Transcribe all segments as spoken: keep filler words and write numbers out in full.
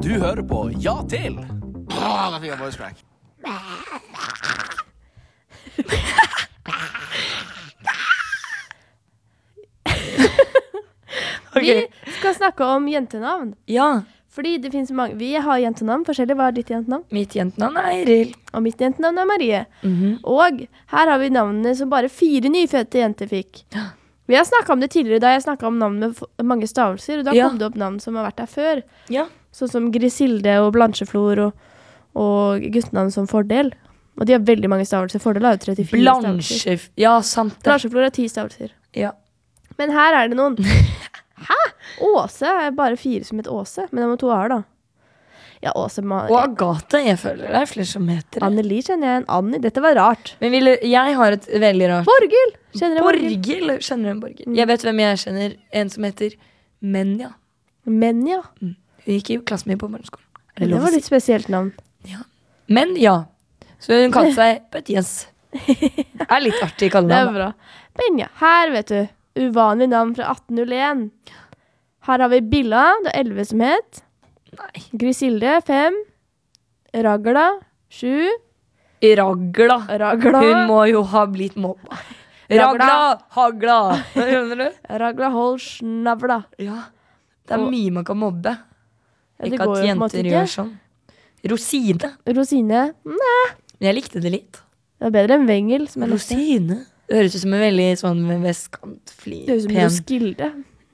Du hører på Ja til. Åh, da fikk jeg voice crack. Okay. Vi skal snakke om jentenavn. Ja. Fordi det finnes mange. Vi har jentenavn forskjellig. Hva er ditt jentenavn? Mitt jentenavn er Eiril. Og mitt jentenavn er Marie. Mm-hmm. Og her har vi navnene som bare fire nyfødte jenter fikk. Vi har snakket om det tidligere da jeg snakket om navn med mange stavelser, og da ja. kom det opp navn som har vært der før. Ja. Sånn som Grisilde og Blancheflor og, og guttenavn som Fordel. Og de har veldig mange stavelser. Fordel har jo trettifire Blanche, stavelser. ja, sant det. Blancheflor har ti stavelser. Ja. Men her er det noen. Hæ? Åse er bare fire som et Åse, men det må to A-er da. Ja, Åse må... Og Agatha, jeg føler det er flere som heter det. Anneli kjenner jeg en Annie. Dette var rart. Men vil, jeg har et veldig rart... Borgil! Kjenner jeg Borgil? Borgil? Kjenner du en Borgil? Mm. Jeg vet hvem jeg kjenner. En som heter Menja. Menja? Mm. Hun gikk i klassen min på barneskolen. Det, det var litt spesielt navn. Ja. Men ja. Så hun kalte seg Bøtjes. Det er litt artig å kalle det. Det er bra. Menja. Her, vet du. Uvanlig navn fra atten null en. Her har vi Billa, det er elleve som het. Nei. Grisilde, fem. Ragla, sju. Ragla. Ragla. Hun må jo ha blitt mobba. Ragla, hagla. Skjønner du? Ragla, hold snavla. Ja. Det er Og, mye man kan mobbe. ja, Ikke at jenter gjør sånn. Rosine. Rosine. Nei. Jeg likte det litt. Det er bedre enn Vengel, som er neste. Rosine. Det høres ut som en veldig sånn vestkantfli. Det høres ut som Roskilde.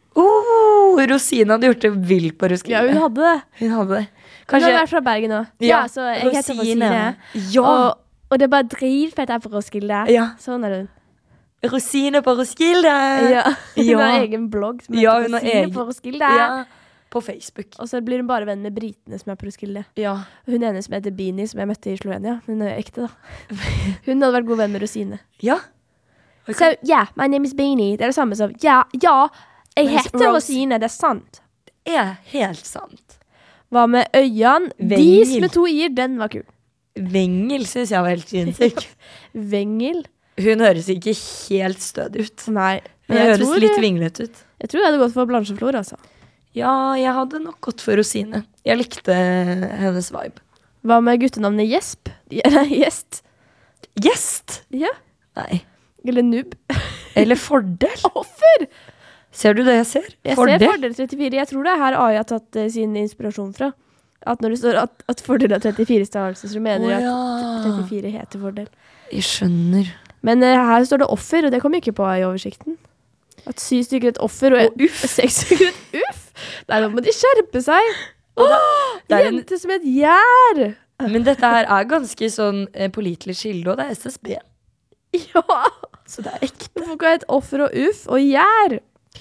Oh, Rosine hadde gjort det vilt på Roskilde. Ja, hun hadde det. Hun hadde det. Kanskje... Hun har vært fra Bergen nå. Ja, Ja, så jeg heter Rosine. Ja. Og, og det er bare dritfett her på Roskilde. Ja. Sånn er det. Rosine på Roskilde. Ja. Hun Ja. har egen blogg som heter Ja, hun har Rosine egen- på Roskilde. Ja, på Facebook. Og så blir hun bare venn med britene som er på Roskilde. Ja. Hun ene som heter Bini, som jeg møtte i Slovenia. Hun er ekte, da. Hun hadde vært god venn med Rosine. Ja. So, yeah, my name is Beanie. Det er det samme som, ja, ja, jeg Men heter Rose- Rosine, det er sant. Det er helt sant. Hva med øynene? Vengel. Dis med to i-er, den var kul. Vengel synes jeg var helt sinnssyk. Vengel? Hun høres ikke helt stød ut. Nei. Hun Men jeg høres tror, litt vinglet ut. jeg tror jeg hadde gått for Blancheflor, altså. Ja, jeg hadde nok gått for Rosine. Jeg likte hennes vibe. Hva med guttenavnet Gjesp? Ja, nei, Gjest. Gjest? Ja. Nei. Eller Nubb. Eller Fordel. Offer! Ser du det jeg ser? Jeg Fordel. ser Fordel trettifire. Jeg tror det er her A I har tatt uh, sin inspirasjon fra. At når det står at, at Fordel er trettifire stavelse, så mener jeg Å, at ja. trettifire heter Fordel. Jeg skjønner. Men uh, her står det offer, og det kom ikke på i oversikten. At syv stykker et offer, og, Og uff. seks stykker et uff. Nei, nå må de skjerpe seg. Og da, det er en- jente som et gjær. Men dette her er ganske sånn eh, pålitelig skilde, og det er S S B. Ja. Så det er ekte. Folk har et offer og uff, og gjær.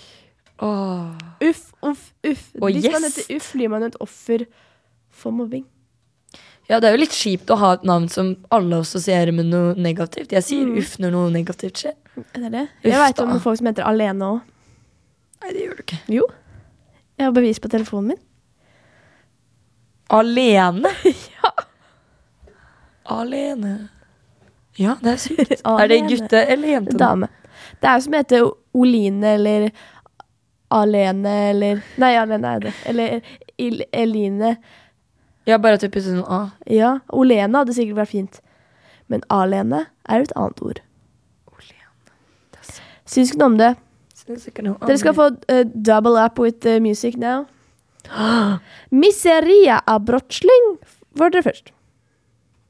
Åh. Uff, uff, uff. Og Hvis man gjest. heter uff, blir man et offer for mobbing. Ja, det er jo litt kjipt å ha et navn som alle assosierer med noe negativt. Jeg sier Mm. uff når noe negativt skjer. Er det det? Uff, Jeg vet om da. folk som heter Alene også. Nei, det gjør du ikke. Jo. Jeg har bevis på telefonen min. Alene? Ja. Alene. Ja, det er sykt. Er det Alene. gutte eller jente? Dame. Det er jo som heter Oline, eller Alene, eller... Nei, Alene er det. Eller Il Eline. Ja, bare at du putter noe A. Ja, Olene hadde sikkert vært fint. Men Alene er et annet ord. Syns ikke noe om det. Synes ikke noe Dere skal få uh, double up with uh, music now. Miseria av brottsling var dere først.